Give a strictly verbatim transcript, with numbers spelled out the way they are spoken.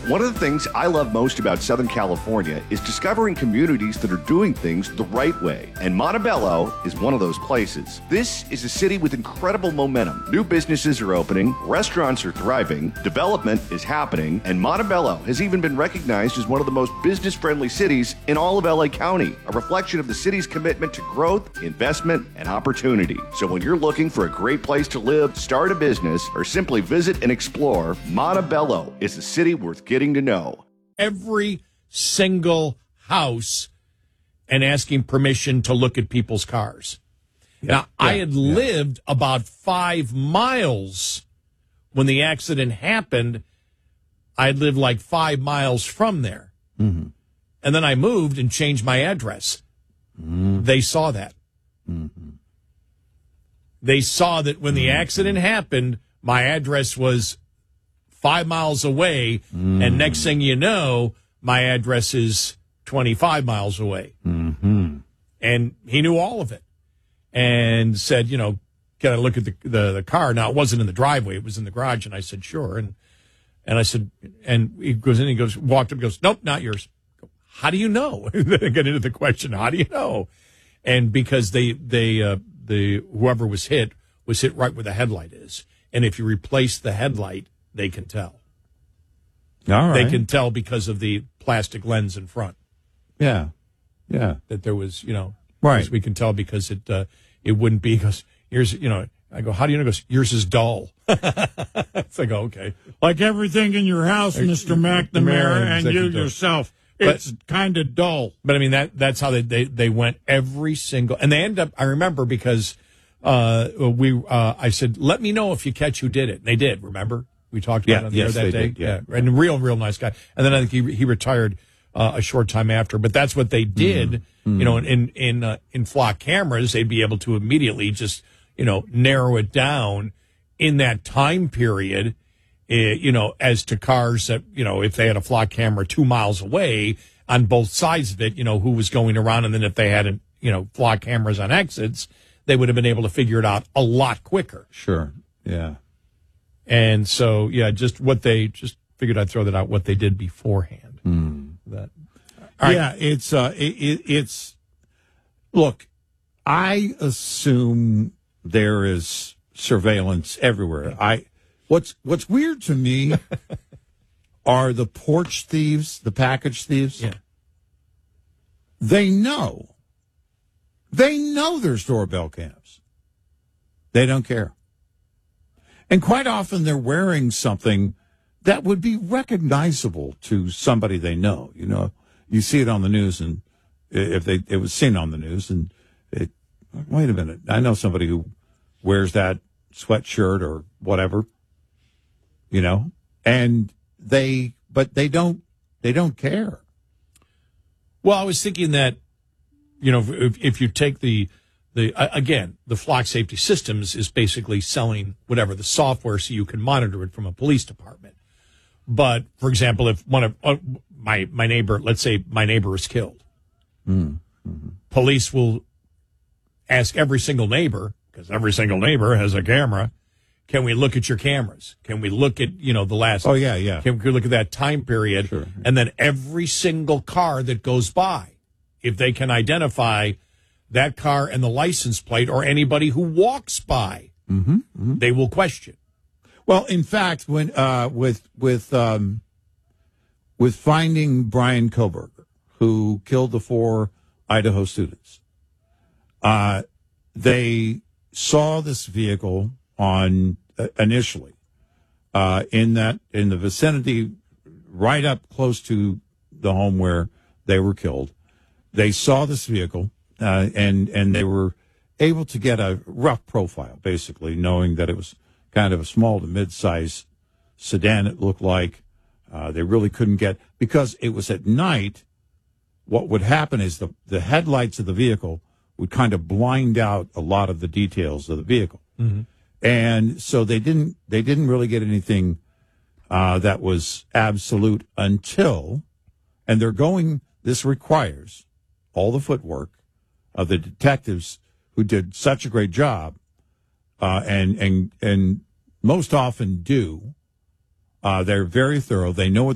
One of the things I love most about Southern California is discovering communities that are doing things the right way. And Montebello is one of those places. This is a city with incredible momentum. New businesses are opening, restaurants are thriving, development is happening, and Montebello has even been recognized as one of the most business-friendly cities in all of L A County, a reflection of the city's commitment to growth, investment, and opportunity. So when you're looking for a great place to live, start a business, or simply visit and explore, Montebello is a city worth getting to know. Every single house and asking permission to look at people's cars. Yeah, now, yeah, I had yeah. lived about five miles when the accident happened. I lived like five miles from there. Mm-hmm. And then I moved and changed my address. Mm-hmm. They saw that. Mm-hmm. They saw that when the accident happened, my address was five miles away, mm. and next thing you know, my address is twenty-five miles away. Mm-hmm. And he knew all of it and said, you know, can I look at the, the the car? Now, it wasn't in the driveway. It was in the garage. And I said, sure. And and I said, and he goes in, he goes, walked up, goes, nope, not yours. How do you know? Then I get into the question, how do you know? And because they, they uh, the whoever was hit was hit right where the headlight is. And if you replace the headlight, they can tell. All right. They can tell because of the plastic lens in front. Yeah. Yeah. That there was, you know, right. We can tell because it uh, it wouldn't be because here's, you know, I go, how do you know? He goes, yours is dull. It's like, oh, okay. Like everything in your house, Mister McNamara, and you yourself. It's kind of dull. But I mean, that that's how they, they, they went every single, and they end up, I remember because uh, we, uh, I said, let me know if you catch who did it. And they did, remember? We talked about yeah, it on the yes, air that day. Did, yeah. yeah. And a real, real nice guy. And then I think he he retired uh, a short time after. But that's what they did. Mm-hmm. You know, in in uh, in flock cameras, they'd be able to immediately just, you know, narrow it down in that time period, uh, you know, as to cars that, you know, if they had a flock camera two miles away on both sides of it, you know, who was going around. And then if they had, you know, flock cameras on exits, they would have been able to figure it out a lot quicker. Sure. Yeah. And so, yeah, just what they just figured I'd throw that out, what they did beforehand. Mm. That, right. Yeah, it's, uh, it, it, it's, look, I assume there is surveillance everywhere. I, what's, what's weird to me are the porch thieves, the package thieves. Yeah. They know. They know there's doorbell cams. They don't care. And quite often they're wearing something that would be recognizable to somebody they know. You know, you see it on the news, and if they it was seen on the news, and it, wait a minute, I know somebody who wears that sweatshirt or whatever, you know, and they, but they don't, they don't care. Well, I was thinking that, you know, if, if you take the, The, uh, again, the Flock Safety Systems is basically selling whatever, the software so you can monitor it from a police department. But, for example, if one of uh, my, my neighbor, let's say my neighbor is killed, mm-hmm. police will ask every single neighbor, because every single neighbor has a camera, can we look at your cameras? Can we look at, you know, the last... Oh, yeah, yeah. Can we look at that time period? Sure. And then every single car that goes by, if they can identify that car and the license plate, or anybody who walks by, mm-hmm, mm-hmm. they will question. Well, in fact, when uh, with with um, with finding Brian Koberger, who killed the four Idaho students, uh, they saw this vehicle on uh, initially uh, in that in the vicinity, right up close to the home where they were killed. They saw this vehicle. Uh, and and they were able to get a rough profile, basically, knowing that it was kind of a small to mid-size sedan, it looked like. Uh, they really couldn't get, because it was at night, what would happen is the, the headlights of the vehicle would kind of blind out a lot of the details of the vehicle. Mm-hmm. And so they didn't they didn't really get anything uh, that was absolute until, and they're going, this requires all the footwork of the detectives who did such a great job, uh, and and and most often do. Uh, they're very thorough. They know what